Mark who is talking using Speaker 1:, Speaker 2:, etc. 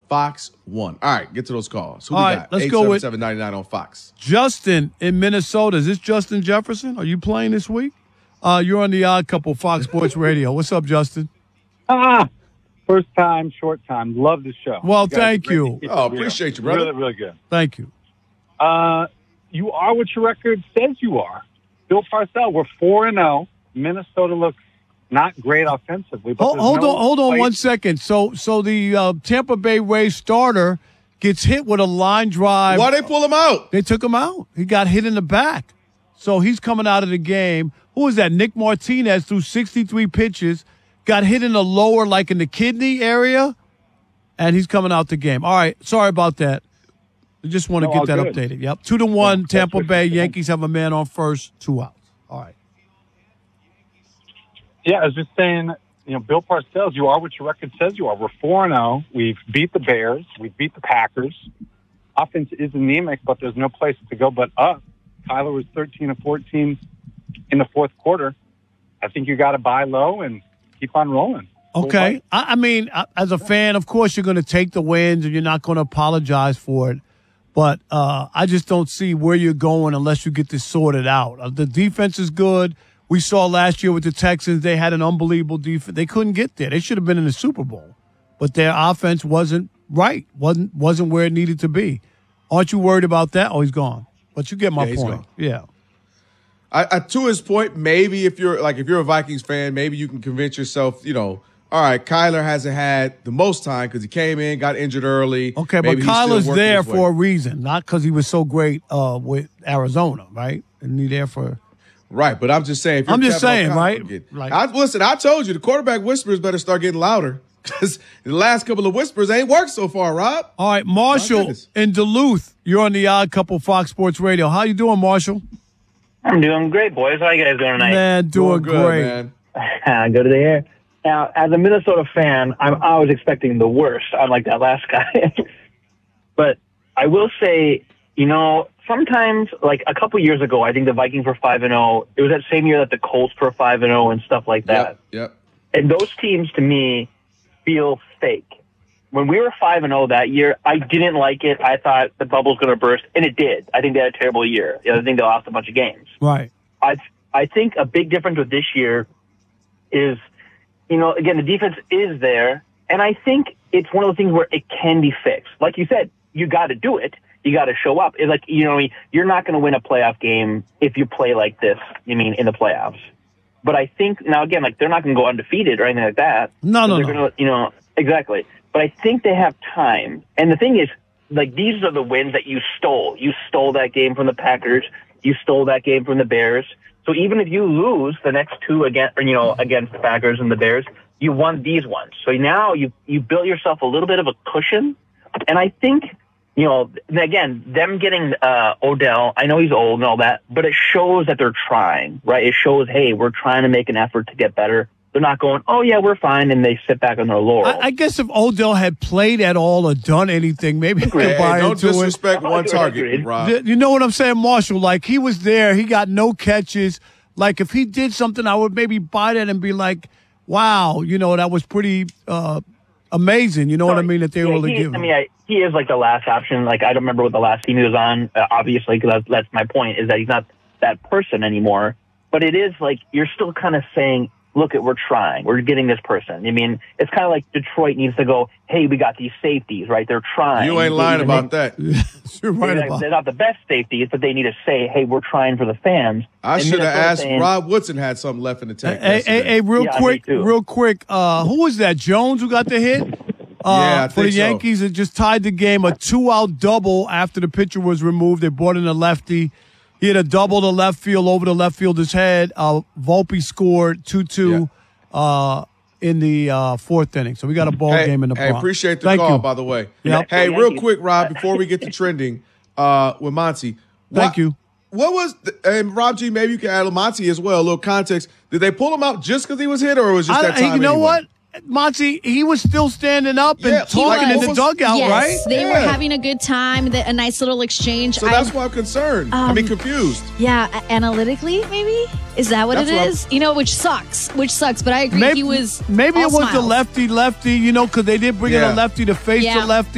Speaker 1: Fox 1. All right, get to those calls. Who
Speaker 2: All
Speaker 1: we
Speaker 2: right,
Speaker 1: got?
Speaker 2: let's go with
Speaker 1: 877-99 on Fox.
Speaker 2: Justin in Minnesota. Is this Justin Jefferson? Are you playing this week? You're on the Odd Couple Fox Sports Radio. What's up, Justin?
Speaker 3: First time, short time. Love the show.
Speaker 2: Well, thank you.
Speaker 1: Oh, appreciate you, brother.
Speaker 3: Really, really good.
Speaker 2: Thank you.
Speaker 3: You are what your record says you are. Bill Parcells, we're 4-0. Minnesota looks not great offensively. But
Speaker 2: Hold on 1 second. So the Tampa Bay Rays starter gets hit with a line drive.
Speaker 1: Why they pull him out?
Speaker 2: They took him out. He got hit in the back. So he's coming out of the game. Who is that? Nick Martinez threw 63 pitches, got hit in the lower, like in the kidney area, and he's coming out the game. All right. Sorry about that. I just want to get that updated. Yep. 2-1, Tampa Bay. Yankees have a man on first, 2 outs. All right.
Speaker 3: Yeah, I was just saying, Bill Parcells, you are what your record says you are. We're 4-0. We've beat the Bears. We've beat the Packers. Offense is anemic, but there's no place to go but up. Kyler was 13 of 14 in the fourth quarter. I think you got to buy low and keep on rolling.
Speaker 2: Okay. I mean, as a fan, of course, you're going to take the wins and you're not going to apologize for it. But I just don't see where you're going unless you get this sorted out. The defense is good. We saw last year with the Texans, they had an unbelievable defense. They couldn't get there. They should have been in the Super Bowl. But their offense wasn't right, wasn't where it needed to be. Aren't you worried about that? Oh, he's gone. But you get my point. Yeah.
Speaker 1: To his point, maybe if you're a Vikings fan, maybe you can convince yourself, all right, Kyler hasn't had the most time because he came in, got injured early.
Speaker 2: Okay, but Kyler's there for a reason, not because he was so great with Arizona, right? And he's there for
Speaker 1: right. But I'm just saying.
Speaker 2: Right?
Speaker 1: I told you the quarterback whispers better start getting louder because the last couple of whispers ain't worked so far, Rob.
Speaker 2: All right, Marshall in Duluth, you're on the Odd Couple Fox Sports Radio. How you doing, Marshall?
Speaker 4: I'm doing great, boys. How you guys doing tonight?
Speaker 2: Man, doing great.
Speaker 4: Man. Good to hear. Now, as a Minnesota fan, I'm always expecting the worst, unlike that last guy. But I will say, sometimes, like a couple years ago, I think the Vikings were 5-0. It was that same year that the Colts were 5-0 and stuff like that.
Speaker 1: Yep.
Speaker 4: And those teams, to me, feel fake. When we were 5-0 that year, I didn't like it. I thought the bubble's going to burst, and it did. I think they had a terrible year. I think they lost a bunch of games.
Speaker 2: Right.
Speaker 4: I think a big difference with this year is, again, the defense is there, and I think it's one of those things where it can be fixed. Like you said, you got to do it. You got to show up. It's like, you're not going to win a playoff game if you play like this, in the playoffs. But I think, now again, like, they're not going to go undefeated or anything like that.
Speaker 2: No.
Speaker 4: Gonna, exactly. But I think they have time. And the thing is, like, these are the wins that you stole. You stole that game from the Packers. You stole that game from the Bears. So even if you lose the next two against the Packers and the Bears, you won these ones. So now you built yourself a little bit of a cushion. And I think, again, them getting Odell, I know he's old and all that, but it shows that they're trying, right? It shows, hey, we're trying to make an effort to get better. They're not going, oh, yeah, we're fine, and they sit back on their laurels.
Speaker 2: I guess if Odell had played at all or done anything, maybe he could buy
Speaker 1: don't
Speaker 2: into it.
Speaker 1: Don't disrespect one target, Rob.
Speaker 2: You know what I'm saying, Marshall? Like, he was there. He got no catches. Like, if he did something, I would maybe buy that and be like, wow, that was pretty amazing. You know what I mean? That they were able to give him.
Speaker 4: He is like the last option. Like, I don't remember what the last team he was on, obviously, because that's my point, is that he's not that person anymore. But it is like, you're still kind of saying, look, we're trying. We're getting this person. It's kind of like Detroit needs to go, hey, we got these safeties, right? They're trying.
Speaker 1: You ain't lying about that.
Speaker 2: You're right about that.
Speaker 4: They're not the best safeties, but they need to say, hey, we're trying for the fans.
Speaker 1: I should have asked Rob Woodson had something left in the tank.
Speaker 2: Hey, real quick. Who was that? Jones who got the hit? For the Yankees, it just tied the game. A 2-out double after the pitcher was removed. They brought in a lefty. He had a double to left field over the left fielder's head. Volpe scored 2-2 in the fourth inning. So we got a ball game in the Bronx.
Speaker 1: Hey, appreciate the call, by the way.
Speaker 2: Yep.
Speaker 1: Hey, real quick, Rob, before we get to trending with Monty.
Speaker 2: Thank you.
Speaker 1: What was and Rob G? Maybe you can add Monty as well. A little context. Did they pull him out just because he was hit, or was it just that time?
Speaker 2: You know what? Monty, he was still standing up and talking in the dugout, right?
Speaker 5: They were having a good time, a nice little exchange.
Speaker 1: So that's why I'm concerned. Confused.
Speaker 5: Yeah, analytically, maybe? Is that what it is? Which sucks. But I agree he was
Speaker 2: Maybe it was
Speaker 5: smiles.
Speaker 2: the lefty, because they did bring in a lefty to face the lefty.